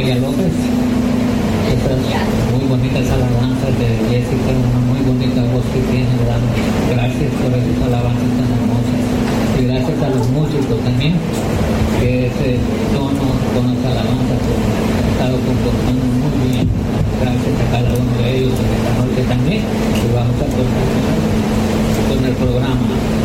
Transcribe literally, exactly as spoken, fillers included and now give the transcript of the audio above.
María López. Esas muy bonitas alabanzas de Jessica, una muy bonita voz que tiene, ¿verdad? Gracias por esas alabanzas tan hermosas. Y gracias a los músicos también, que ese tono con las alabanzas han estado comportando muy bien. Gracias a cada uno de ellos en esta noche también. Y vamos a continuar con el programa.